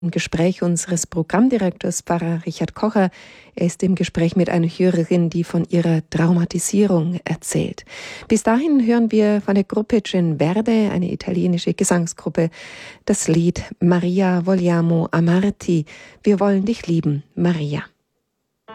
Im Gespräch unseres Programmdirektors Pfarrer Richard Kocher. Er ist im Gespräch mit einer Hörerin, die von ihrer Traumatisierung erzählt. Bis dahin hören wir von der Gruppe Cin Verde, eine italienische Gesangsgruppe, das Lied Maria vogliamo amarti. Wir wollen dich lieben, Maria.